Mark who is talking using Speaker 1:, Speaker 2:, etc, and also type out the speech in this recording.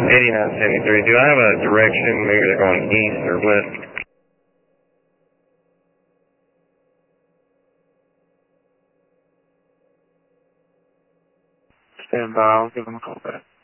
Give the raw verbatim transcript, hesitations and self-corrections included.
Speaker 1: eighty-nine seventy-three. Do I have a direction? Maybe they're going east or west?
Speaker 2: Stand by. I'll give them a call back.